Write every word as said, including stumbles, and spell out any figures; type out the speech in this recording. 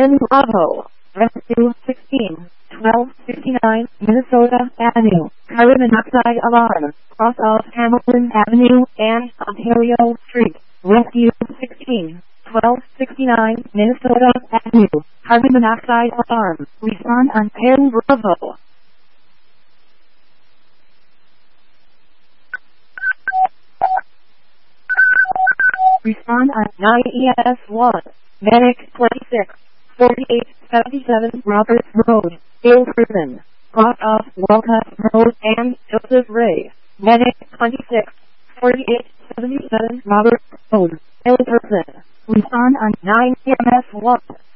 seven Bravo, Rescue sixteen, twelve sixty-nine, Minnesota Avenue, carbon monoxide alarm, cross off Hamilton Avenue and Ontario Street, Rescue sixteen, twelve sixty-nine, Minnesota Avenue, carbon monoxide alarm, respond on ten Bravo. Respond on nine E S one, Medic twenty-six, forty-eight seventy-seven Roberts Road, Ill Person, cross off Walcott Road and Joseph Ray, Medic twenty-six, forty-eight seventy-seven Roberts Road, Ill Person. Respond on nine E M S one.